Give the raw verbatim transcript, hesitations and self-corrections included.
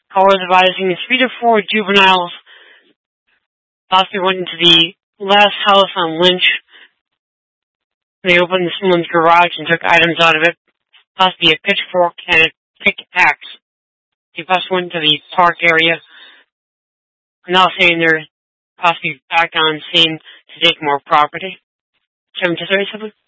Callers advising three to four juveniles possibly went into the last house on Lynch. They opened someone's garage and took items out of it, possibly a pitchfork and a pickaxe. They possibly went to the park area. Now saying they're possibly back on scene to take more property. seven to thirty-seven.